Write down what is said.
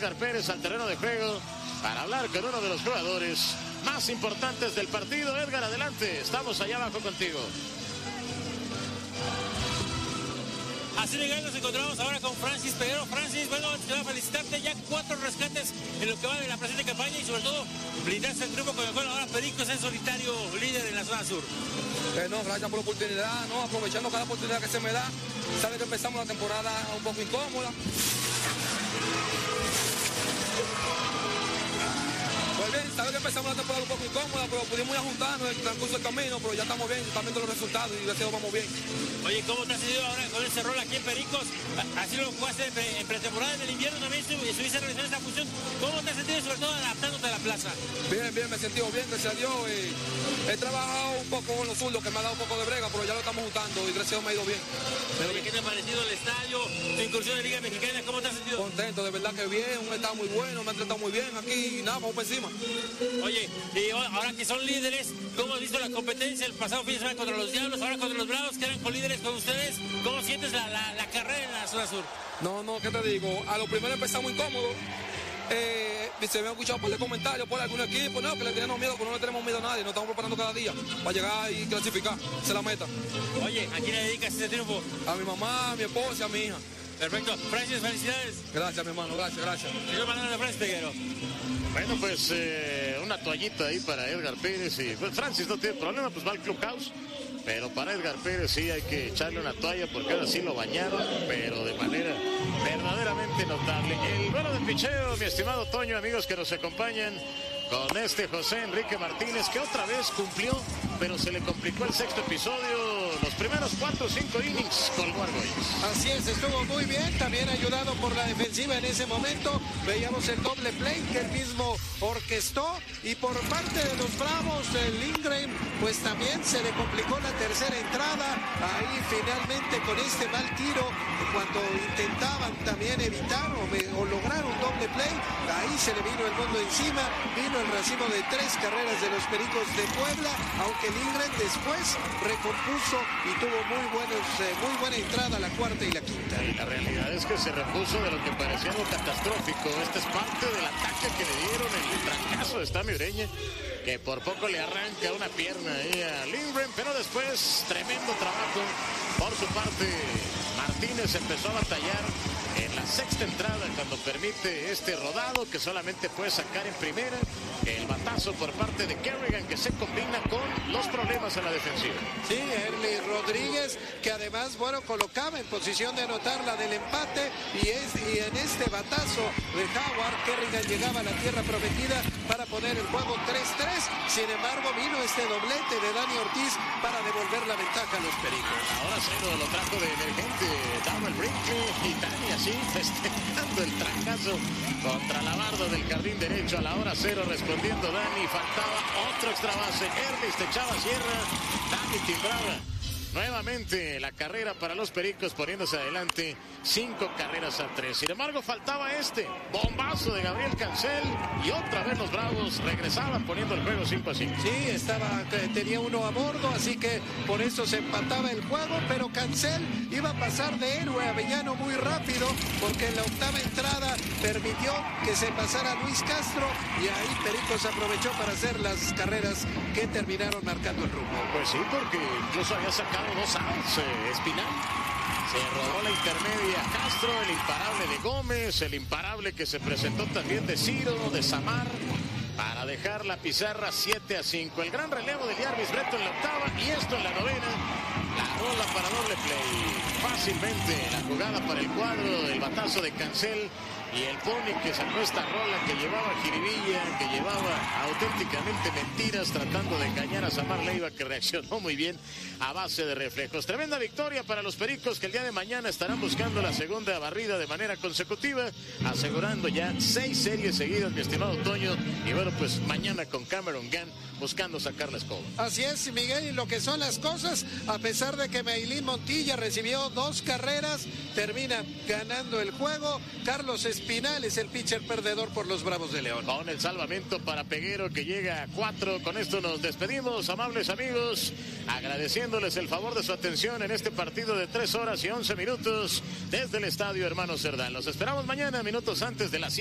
Edgar Pérez al terreno de juego para hablar con uno de los jugadores más importantes del partido. Edgar, adelante, estamos allá abajo contigo. Así de nos encontramos ahora con Francis Peguero. Francis, bueno, quiero felicitarte, ya 4 rescates en lo que va de la presente campaña y sobre todo brindarse el triunfo con el cual ahora Pericos es solitario líder en la zona sur. No, gracias por la oportunidad, ¿no? Aprovechando cada oportunidad que se me da. Sabe que empezamos la temporada un poco incómoda. Pues bien, sabe que empezamos la temporada un poco incómoda, pero pudimos ajustarnos en el transcurso del camino, pero ya estamos bien, estamos viendo los resultados y gracias a Dios vamos bien. Oye, ¿cómo te has sentido ahora con ese rol aquí en Pericos? Así lo jugaste en pretemporada, en el invierno también estuviste realizando esta función. ¿Cómo te has sentido, sobre todo adaptándote a la plaza? Bien, me he sentido bien, gracias a Dios. He trabajado un poco con los zurdos, que me ha dado un poco de brega, pero ya lo estamos ajustando y gracias a Dios me ha ido bien. Oye, ¿qué te ha parecido el estadio, tu incursión en Liga Mexicana? ¿Cómo te has sentido? Contento, de verdad que bien, un estado muy bueno, me han tratado muy bien aquí y nada, vamos por encima. Oye, y ahora que son líderes, ¿cómo has visto la competencia el pasado fin de semana contra los Diablos, ahora contra los Bravos, que eran colíderes con ustedes? ¿Cómo sientes la carrera en la zona sur? No, ¿qué te digo? A lo primero empezamos incómodos. Se me han escuchado por el comentario por algún equipo, no, que le tenemos miedo, pero no le tenemos miedo a nadie, nos estamos preparando cada día para llegar y clasificar, esa es la meta. Oye, ¿a quién le dedicas ese triunfo? A mi mamá, a mi esposa y a mi hija. Perfecto, Francis, felicidades. Gracias, mi hermano, gracias. Señor Manuel de Francis Peguero. Bueno, pues una toallita ahí para Edgar Pérez y pues, Francis no tiene problema, pues va al clubhouse. Pero para Edgar Pérez sí hay que echarle una toalla porque ahora sí lo bañaron, pero de manera verdaderamente notable. El duelo de picheo, mi estimado Toño, amigos que nos acompañan con este José Enrique Martínez, que otra vez cumplió, pero se le complicó el sexto episodio. Los primeros 4 o 5 innings colgó Argüelles. Así es, estuvo muy bien, también ayudado por la defensiva en ese momento. Veíamos el doble play que él mismo orquestó, y por parte de los Bravos, el Lindgren, pues también se le complicó la tercera entrada. Ahí finalmente con este mal tiro, cuando intentaban también evitar o lograr un doble play, ahí se le vino el mundo encima, vino el racimo de 3 carreras de los Pericos de Puebla, aunque Lindgren después recompuso y tuvo muy buena entrada la cuarta y la quinta. Y la realidad es que se repuso de lo que parecía algo catastrófico. Este es parte del ataque que le dieron, el trancazo de Sammy Ureña, que por poco le arranca una pierna ahí a Lindgren, pero después tremendo trabajo por su parte. Martínez empezó a batallar en la sexta entrada cuando permite este rodado que solamente puede sacar en primera. El batazo por parte de Kerrigan, que se combina con los problemas en la defensiva. Sí, Erly Rodríguez, que además, bueno, colocaba en posición de anotar la del empate, y en este batazo de Howard, Kerrigan llegaba a la tierra prometida para poner el juego 3-3. Sin embargo, vino este doblete de Dani Ortiz para devolver la ventaja a los Pericos. Ahora cero lo trajo de emergente Darrell Brinkley, y Dani así festejando el trancazo contra la barda del jardín derecho. A la hora cero respondiendo Dani, faltaba otro extra base. Ernest echaba sierra, Dani timbraba. Nuevamente la carrera para los Pericos, poniéndose adelante 5 carreras a 3. Sin embargo, faltaba este bombazo de Gabriel Cancel, y otra vez los Bravos regresaban poniendo el juego 5-5. Sí, tenía uno a bordo, así que por eso se empataba el juego, pero Cancel iba a pasar de héroe a villano muy rápido, porque en la octava entrada permitió que se pasara Luis Castro, y ahí Pericos aprovechó para hacer las carreras que terminaron marcando el rumbo. Pues sí, porque incluso había sacado 2 outs Espinal. Se robó la intermedia Castro, el imparable de Gómez, el imparable que se presentó también de Ciro, de Samar, para dejar la pizarra 7-5. El gran relevo de Jarvis Breton en la octava, y esto en la novena. La rola para doble play. Fácilmente la jugada para el cuadro, el batazo de Cancel, y el Pony que sacó esta rola que llevaba jiribilla, que llevaba auténticamente mentiras, tratando de engañar a Samar Leiva, que reaccionó muy bien a base de reflejos. Tremenda victoria para los Pericos, que el día de mañana estarán buscando la segunda barrida de manera consecutiva, asegurando ya 6 series seguidas, mi estimado Toño. Y bueno, pues mañana con Cameron Gunn buscando sacar la escoba. Así es, Miguel, y lo que son las cosas, a pesar de que Maylin Montilla recibió 2 carreras, termina ganando el juego. Carlos Espinal es el pitcher perdedor por los Bravos de León. Con el salvamento para Peguero, que llega a 4. Con esto nos despedimos, amables amigos, agradeciéndoles el favor de su atención en este partido de 3 horas y 11 minutos desde el Estadio Hermano Cerdán. Los esperamos mañana, minutos antes de las 7.